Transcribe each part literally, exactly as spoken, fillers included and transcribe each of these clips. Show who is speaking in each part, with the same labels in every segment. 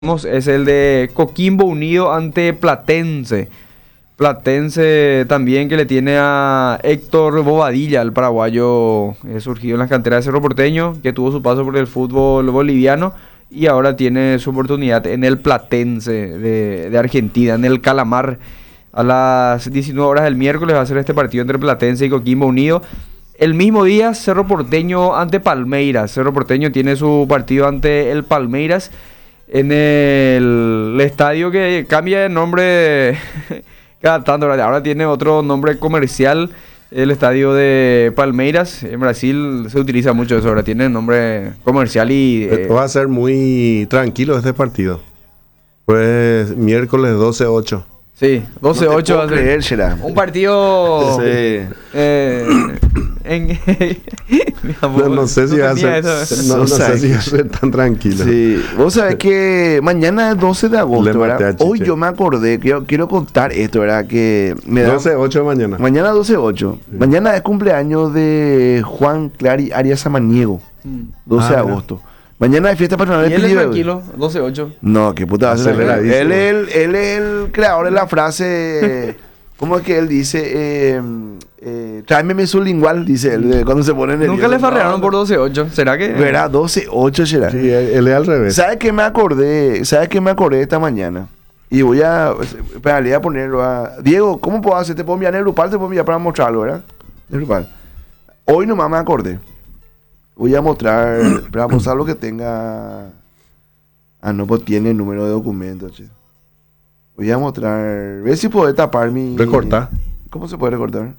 Speaker 1: Es el de Coquimbo Unido ante Platense. Platense también, que le tiene a Héctor Bobadilla, el paraguayo eh, surgido en las canteras de Cerro Porteño, que tuvo su paso por el fútbol boliviano y ahora tiene su oportunidad en el Platense de, de Argentina, en el Calamar. A las diecinueve horas del miércoles va a ser este partido entre Platense y Coquimbo Unido. El mismo día, Cerro Porteño ante Palmeiras. Cerro Porteño tiene su partido ante el Palmeiras en el, el estadio que cambia de nombre cada tanto. Ahora tiene otro nombre comercial, el estadio de Palmeiras. En Brasil se utiliza mucho eso, ahora tiene nombre comercial y...
Speaker 2: Eh, Va a ser muy tranquilo este partido. Pues miércoles doce ocho.
Speaker 1: Sí, doce ocho
Speaker 3: no va a ser
Speaker 1: un partido...
Speaker 3: Sí.
Speaker 1: Eh, en,
Speaker 2: no, no sé si va a ser, no, no sé si va a ser tan tranquilo.
Speaker 3: Sí. Vos sabés que mañana es doce de agosto, ¿verdad? Hoy yo me acordé, quiero, quiero contar esto, ¿verdad? Que me da,
Speaker 2: doce ocho de mañana.
Speaker 3: Mañana doce ocho. Sí. Mañana es cumpleaños de Juan Clary Arias Samaniego. doce de agosto. Mañana es fiesta patronal de
Speaker 1: Pilibe. ¿Y él es tranquilo? doce ocho.
Speaker 3: No, qué puta va a ser. Él, él, él es el creador de la frase... ¿Cómo es que él dice? Eh, eh, tráeme mi sublingual, dice él, de cuando se pone nervioso.
Speaker 1: Nunca le farrearon no, por doce ocho, ¿será que?
Speaker 3: Verá, doce ocho será.
Speaker 2: Sí, él, él es al revés.
Speaker 3: ¿Sabes qué me acordé? ¿Sabes qué me acordé esta mañana? Y voy a... Espera, le voy a ponerlo a... Diego, ¿cómo puedo hacer? Te puedo enviar en el grupal, te puedo enviar para mostrarlo, ¿verdad? En el grupal. Hoy nomás me acordé. Voy a mostrar... para mostrar lo que tenga... Ah, no, pues tiene el número de documentos, che. Voy a mostrar... Ve si puedo tapar mi...
Speaker 2: Recortar.
Speaker 3: ¿Cómo se puede recortar?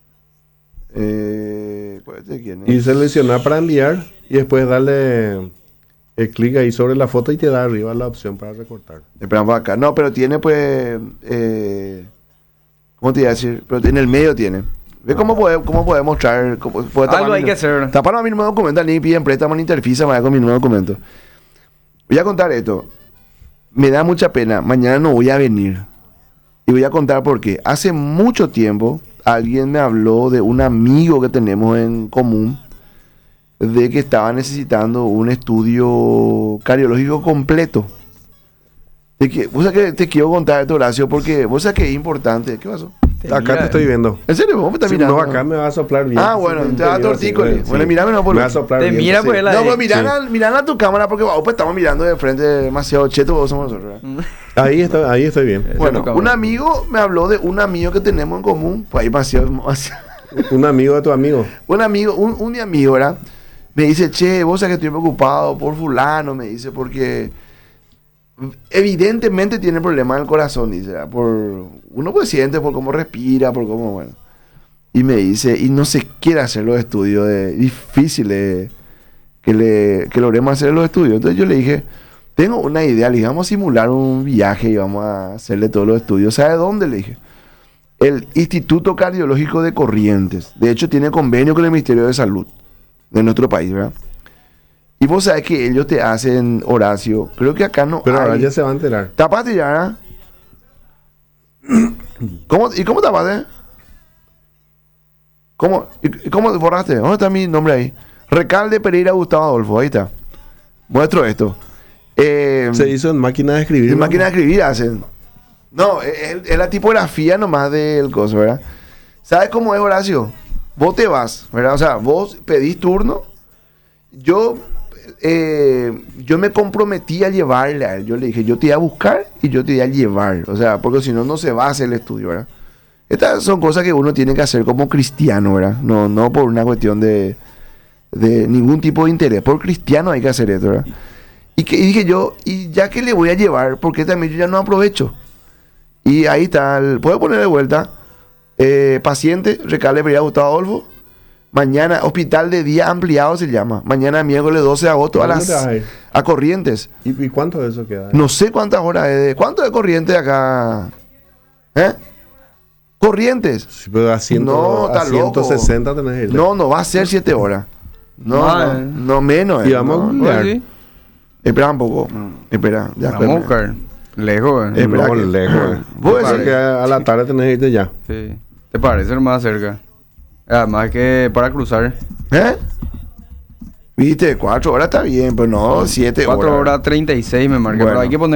Speaker 3: Eh, ¿quién es?
Speaker 2: Y seleccionar para enviar y después darle el clic ahí sobre la foto y te da arriba la opción para recortar.
Speaker 3: Esperamos acá. No, pero tiene pues... Eh, ¿Cómo te iba a decir? Pero en el medio tiene. ¿Ve cómo puede, cómo puede mostrar? Cómo puede
Speaker 1: Algo hay que hacer.
Speaker 3: Taparme mi número de documento, ni piden préstamo ni interfisa vaya con mi número de documento. Voy a contar esto. Me da mucha pena. Mañana no voy a venir. Y voy a contar por qué. Hace mucho tiempo alguien me habló de un amigo que tenemos en común, de que estaba necesitando un estudio cardiológico completo. De que, vos sabés que te quiero contar esto, Horacio, porque vos sabés que es importante. ¿Qué pasó?
Speaker 2: Te acá mira, te estoy viendo.
Speaker 3: ¿En serio? ¿Vos me estás
Speaker 2: sí,
Speaker 3: mirando?
Speaker 2: No, acá me va a soplar bien.
Speaker 3: Ah, bueno, te da tortícolis. Bueno, sí. Mirame no por
Speaker 2: Me va a soplar
Speaker 1: te
Speaker 2: bien.
Speaker 1: Mira, pues,
Speaker 3: no, pues mirá sí. a tu cámara porque vos pues, estamos mirando de frente demasiado cheto, vos somos nosotros.
Speaker 2: Ahí estoy, ahí estoy bien.
Speaker 3: Bueno, un amigo me habló de un amigo que tenemos en común. Pues ahí demasiado, demasiado.
Speaker 2: Un amigo de tu amigo.
Speaker 3: Un amigo, un, un mi amigo, ¿verdad? Me dice, che, vos sabés que estoy preocupado por fulano, me dice, porque evidentemente tiene problemas en el corazón, dice, ¿verdad? Por uno pues siente por cómo respira, por cómo, bueno. Y me dice, y no se quiere hacer los estudios, de, difícil de, que, le, que logremos hacer los estudios. Entonces yo le dije, tengo una idea, le dije, vamos a simular un viaje y vamos a hacerle todos los estudios. ¿Sabe dónde? Le dije. El Instituto Cardiológico de Corrientes. De hecho, tiene convenio con el Ministerio de Salud de nuestro país, ¿verdad? Y vos sabés que ellos te hacen, Horacio, creo que acá no
Speaker 2: Pero
Speaker 3: hay...
Speaker 2: ahora ya se va a enterar.
Speaker 3: Tapate ya, ¿eh? ¿Cómo, ¿Y cómo tapaste? ¿Cómo, y, ¿Cómo borraste? ¿Dónde está mi nombre ahí? Recalde Pereira Gustavo Adolfo, ahí está. Muestro esto. Eh,
Speaker 2: se hizo en máquina de escribir.
Speaker 3: En máquina de escribir hacen. No, es, es la tipografía nomás del coso, ¿verdad? ¿Sabes cómo es, Horacio? Vos te vas, ¿verdad? O sea, vos pedís turno. Yo, eh, yo me comprometí a llevarle a él. Yo le dije, yo te iba a buscar y yo te iba a llevar. O sea, porque si no, no se va a hacer el estudio, ¿verdad? Estas son cosas que uno tiene que hacer como cristiano, ¿verdad? No, no por una cuestión de, de ningún tipo de interés. Por cristiano hay que hacer esto, ¿verdad? Y, que, y dije yo, y ya que le voy a llevar, porque también yo ya no aprovecho. Y ahí está, el, ¿puedo poner de vuelta? Eh, paciente, Recalde Pereira Gustavo Adolfo. Mañana, hospital de día ampliado se llama. Mañana, miércoles doce de agosto, a las a Corrientes.
Speaker 2: ¿Y, ¿Y cuánto de eso queda?
Speaker 3: No sé cuántas horas es de... ¿Cuánto de Corrientes acá? ¿Eh? Corrientes.
Speaker 2: Sí, pero a, ciento,
Speaker 3: no,
Speaker 2: a ciento sesenta tenés que ir.
Speaker 3: No, no va a ser siete horas. No, no, no, no menos.
Speaker 2: Y vamos a googlear.
Speaker 1: ¿Sí?
Speaker 3: Espera un poco. Espera, ya.
Speaker 1: Vamos a buscar. Lejos,
Speaker 2: eh. No, que... lejos. Vos decís que a la tarde tenés que irte ya.
Speaker 1: Sí. ¿Te parece más cerca? Además que para cruzar.
Speaker 3: ¿Eh? Viste, cuatro horas está bien, pero no siete horas.
Speaker 1: cuatro horas treinta y seis me marca,
Speaker 3: Bueno.
Speaker 1: pero hay que poner